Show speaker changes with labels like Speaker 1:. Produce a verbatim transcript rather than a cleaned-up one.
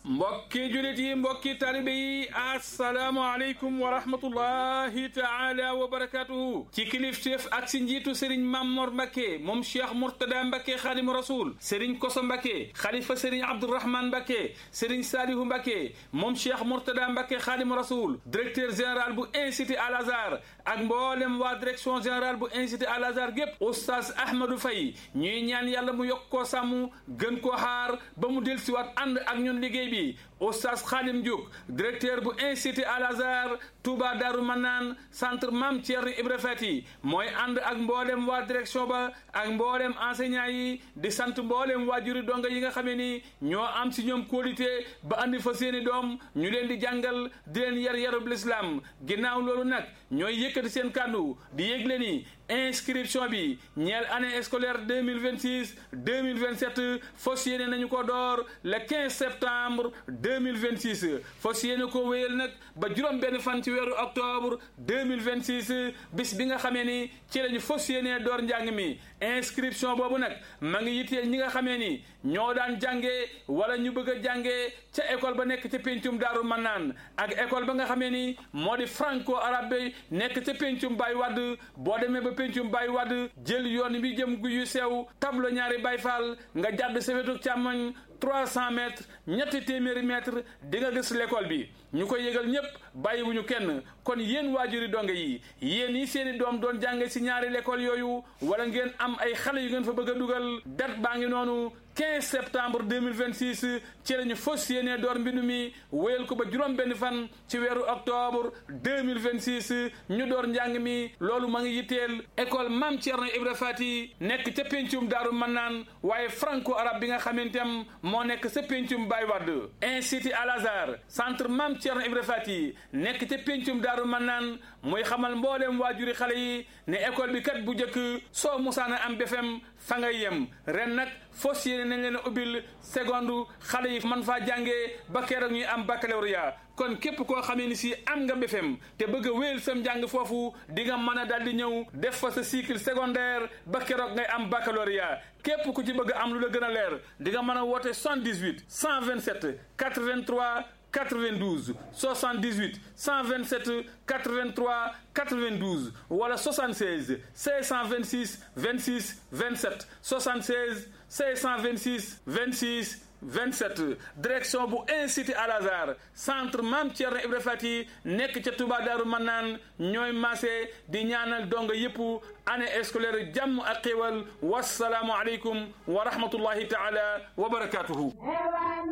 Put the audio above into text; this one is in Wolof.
Speaker 1: mbokki julit yi mbokki talibe yi assalaamu aleykum wa rahmatullahi taala wa barakatuhu ci kilifteef ak si njiitu sëriñ Mamor Mbacke moom cheikh Mourtada Mbacke xaadimu rasul sëriñ Koso Mbacke xalifa sëriñ Abdourahman Mbacke sëriñ Salihu Mbacke moom cheikh Mourtada Mbacke xaadimu rasul directeur général bu institut Al Azhar ak mboolem waa direction générale bu institut Al Azhar gépp oustaz Ahmadou Faye ñuy ñaan yàlla mu yokk koo sàmm gën koo xaar ba mu del siwaat ànd ak ñun liggéey bi oustaz Khadim Diouk directeur bu institut Al Azhar Touba Darou Manane centre Mame Thierno Ibra Fati mooy ànd ak mboolem waa direction ba ak mboolem enseignant yi di sant mboolem waajuri donga yi nga xamee ni ñoo am si ñoom qualité ba andi fa seeni doom ñu leen di jàngal di leen yar yarub l'islam ginnaaw loolu nag ñooy yëkkati seen kàddu di yëgle ni inscription bi ñeel année scolaire deux mille vingt six deux mille vingt sept fas yéene nañu ko door le quinze septembre deux mille vingt six fas yéene ko wéyal nag ba juróom benn fan ci weeru octobre deux mille vingt six bis bi nga xamee ni ci lañu fas yéene door njàng mi inscription boobu nag ma ngi yitteel ñi nga xamee ni ñoo daan jàngee wala ñu bëgg a jàngee ca école ba nekk ca pencum Daaru Manaan ak école ba nga xamee ni moo di franco arabe nekk ca pencum Baye Wade boo demee ba pencum Baye Wade jël yoon bi jëm gu yu sew tableau ñaari Baye Fall nga jàdd sa wetu càmmoñ trois cents mètres ñetti téeméeri mètres di nga gis l'école bi ñu koy yëgal ñëpp bàyyiwuñu kenn kon yéen waajuri donge yi yéen yi seeni doom doon jànge si ñaari l'école yooyu wala ngeen am ay xale yu ngeen fa bëgg a dugal date baa ngi noonu quinze septembre deux mille vingt six ci lañu fas yéene door mbindu mi wéyal ko ba juróom benn fan ci weeru octobre deux mille vingt six ñu door njàng mi loolu ma ngi yitteel école Mame Thierno Ibra Fati nekk ca pencum Daaru Manaan waaye franco arabe bi nga xamanteem moo nekk sa pencum Baye Wade institut Al Azhar centre Mame Thierno Ibra Fati nekk ca pencum Daaru Manaan muy xamal mboolem waajuri xale yi ne école bi kat bu njëkk soo musaana am B F E M fa ngay yem ren nag fos yéene nañ leen ubbil seconde xale yi man faa jàngee ba keroog ñuy am baccalauréat kon képp koo xamee ni si am nga B F E M te bëgg a wéyal sam njàng foofu di nga mën a daal di ñëw def fa sa cycle secondaire ba keroog ngay am baccalauréat képp ku ci bëgg am lu la gën a leer di nga mën a woote soixante-dix-huit cent vingt-sept quatre-vingt-trois quatre-vingt-douze soixante-dix-huit cent vingt-sept quatre-vingt-trois quatre-vingt-douze wala soixante-seize cinq cent vingt-six vingt-six vingt-sept soixante-seize cinq cent vingt-six vingt-six vingt-sept direction bu institut Al Azhar centre Mame Thierno Ibra Fati nekk ca Touba Darou Manane ñooy maase di ñaanal donga yëpp année scolaire jàmm ak xéewal wassalaamu aleykum wa rahmatullahi taala wa barakatuhu